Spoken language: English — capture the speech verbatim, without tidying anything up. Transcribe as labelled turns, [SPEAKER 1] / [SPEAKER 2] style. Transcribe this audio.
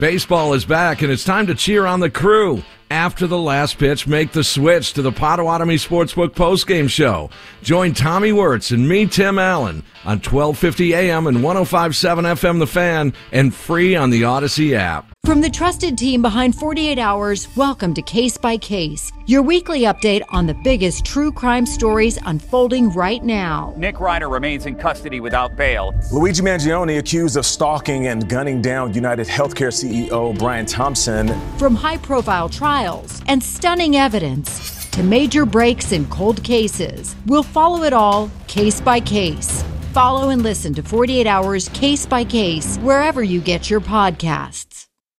[SPEAKER 1] Baseball is back, and it's time to cheer on the Crew. After the last pitch, make the switch to the Potawatomi Sportsbook postgame show. Join Tommy Wirtz and me, Tim Allen, on twelve fifty A M and one oh five point seven F M The Fan, and free on the Odyssey app.
[SPEAKER 2] From the trusted team behind forty-eight hours, welcome to Case by Case, your weekly update on the biggest true crime stories unfolding right now.
[SPEAKER 3] Nick Ryder remains in custody without bail.
[SPEAKER 4] Luigi Mangione accused of stalking and gunning down United Healthcare C E O Brian Thompson.
[SPEAKER 2] From high-profile trials and stunning evidence to major breaks in cold cases, we'll follow it all case by case. Follow and listen to forty-eight hours Case by Case wherever you get your podcasts.